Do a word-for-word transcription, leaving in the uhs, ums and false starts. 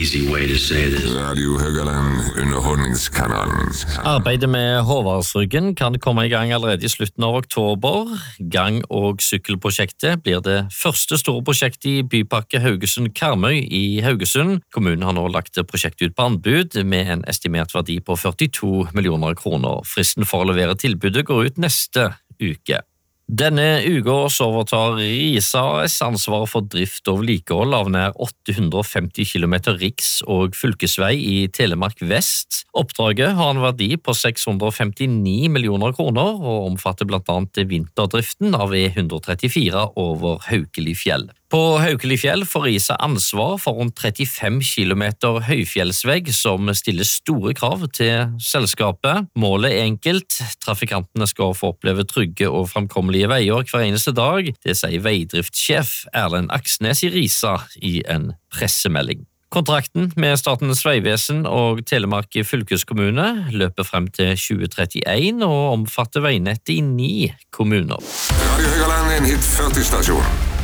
easy way to say this. Radio Høgaland, underholdningskanalen. Arbeidet med Håvardsryggen kan komme i gang allerede i slutten av oktober. Gang- og sykkelprosjektet blir det første store prosjektet i Bypakke Haugesund-Karmøy i Haugesund. Kommunen har nå lagt prosjektet ut på anbud med en estimert verdi på førtito millioner kroner. Fristen for å levere tilbudet går ut neste uke. Denne uka så overtar Risa A S ansvaret for drift og vedlikehold av nær åtte hundre og femti kilometer riks- og fylkesvei i Telemark Vest. Oppdraget har en verdi på seks hundre og femtini millioner kroner og omfatter blant annet vinterdriften av E ett hundre og trettifire over Haukelifjell. På Haukelifjell får Risa ansvar for rundt trettifem kilometer høyfjellsvegg som stiller store krav til selskapet. Målet er enkelt. Trafikantene skal få oppleve trygge og fremkommelige veier hver eneste dag. Det sier veidriftssjef Erlend Aksnes i Risa i en pressemelding. Kontrakten med Statens vegvesen og Telemark fylkeskommune løper frem til tjue trettien og omfatter veinettet i ni kommuner. Radio Høgaland, en hit førti stasjon.